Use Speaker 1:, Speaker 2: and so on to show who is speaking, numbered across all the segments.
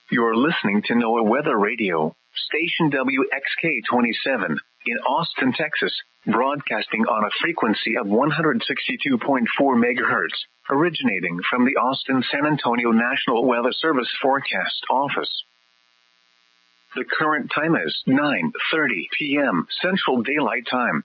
Speaker 1: You're listening to NOAA Weather Radio, station WXK-27 in Austin, Texas, broadcasting on a frequency of 162.4 megahertz, originating from the Austin-San Antonio National Weather Service Forecast Office. The current time is 9:30 p.m. Central Daylight Time.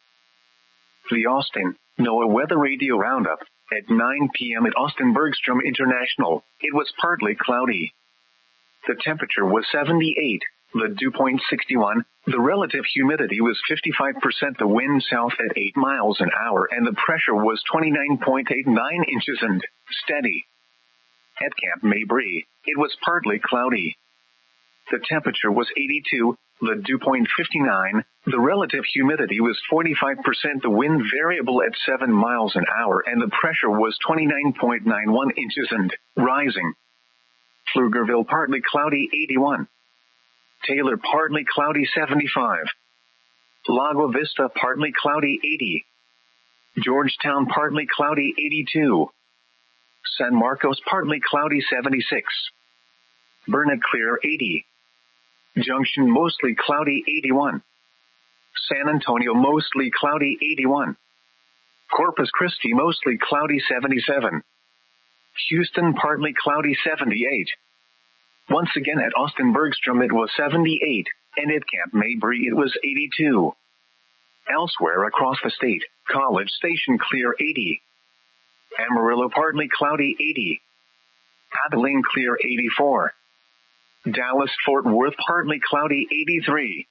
Speaker 1: The Austin NOAA Weather Radio Roundup at 9 p.m. at Austin Bergstrom International. It was partly cloudy. The temperature was 78, the dew point 61, the relative humidity was 55%, the wind south at 8 miles an hour, and the pressure was 29.89 inches and steady. At Camp Mabry, it was partly cloudy. The temperature was 82, the dew point 59, the relative humidity was 45%, the wind variable at 7 miles an hour, and the pressure was 29.91 inches and rising. Pflugerville partly cloudy 81. Taylor partly cloudy 75. Lago Vista partly cloudy 80. Georgetown partly cloudy 82. San Marcos partly cloudy 76. Burnett clear 80. Junction mostly cloudy 81. San Antonio mostly cloudy 81. Corpus Christi mostly cloudy 77. Houston partly cloudy 78. Once again at Austin Bergstrom it was 78, and at Camp Mabry it was 82. Elsewhere across the state, College Station clear 80. Amarillo partly cloudy 80. Abilene clear 84. Dallas Fort Worth partly cloudy 83.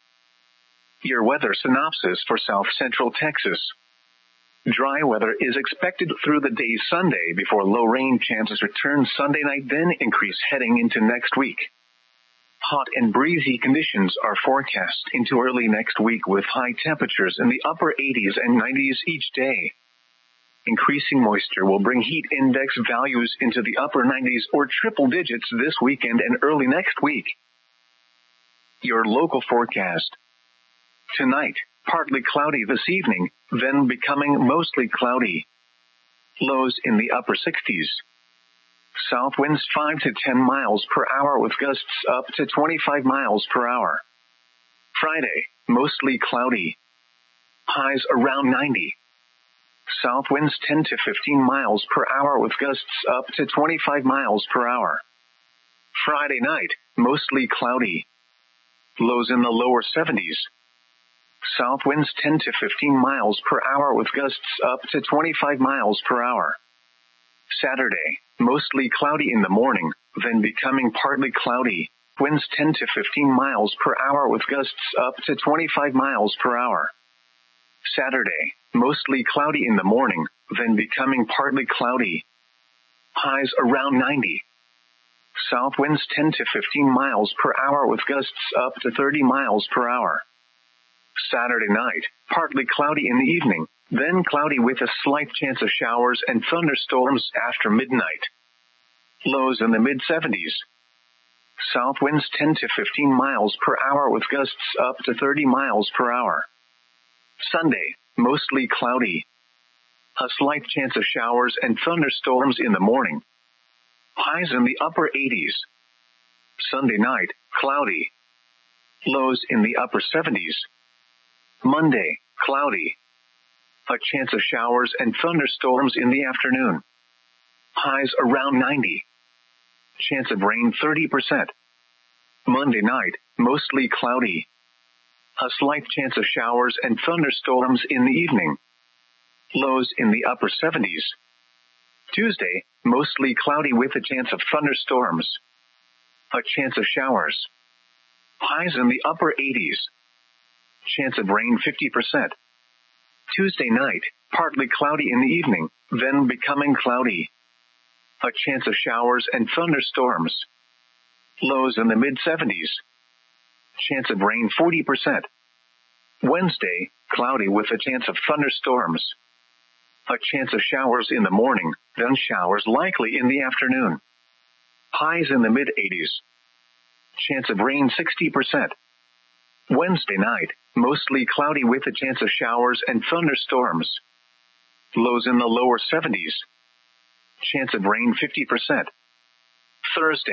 Speaker 1: Your weather synopsis for South Central Texas. Dry weather is expected through the day Sunday before low rain chances return Sunday night, then increase heading into next week. Hot and breezy conditions are forecast into early next week with high temperatures in the upper 80s and 90s each day. Increasing moisture will bring heat index values into the upper 90s or triple digits this weekend and early next week. Your local forecast. Tonight, partly cloudy this evening, then becoming mostly cloudy. Lows in the upper 60s. South winds 5 to 10 miles per hour with gusts up to 25 miles per hour. Friday, mostly cloudy. Highs around 90. South winds 10 to 15 miles per hour with gusts up to 25 miles per hour. Friday night, mostly cloudy. Lows in the lower 70s. South winds 10 to 15 miles per hour with gusts up to 25 miles per hour. Saturday, mostly cloudy in the morning, then becoming partly cloudy. Winds 10 to 15 miles per hour with gusts up to 25 miles per hour. Saturday, mostly cloudy in the morning, then becoming partly cloudy. Highs around 90. South winds 10 to 15 miles per hour with gusts up to 30 miles per hour. Saturday night, partly cloudy in the evening, then cloudy with a slight chance of showers and thunderstorms after midnight. Lows in the mid-70s. South winds 10 to 15 miles per hour with gusts up to 30 miles per hour. Sunday, mostly cloudy. A slight chance of showers and thunderstorms in the morning. Highs in the upper 80s. Sunday night, cloudy. Lows in the upper 70s. Monday, cloudy. A chance of showers and thunderstorms in the afternoon. Highs around 90. Chance of rain 30%. Monday night, mostly cloudy. A slight chance of showers and thunderstorms in the evening. Lows in the upper 70s. Tuesday, mostly cloudy with a chance of thunderstorms. A chance of showers. Highs in the upper 80s. Chance of rain 50%. Tuesday night, partly cloudy in the evening, then becoming cloudy. A chance of showers and thunderstorms. Lows in the mid-70s. Chance of rain 40%. Wednesday, cloudy with a chance of thunderstorms. A chance of showers in the morning, then showers likely in the afternoon. Highs in the mid-80s. Chance of rain 60%. Wednesday night, mostly cloudy with a chance of showers and thunderstorms. Lows in the lower 70s. Chance of rain 50%. Thursday.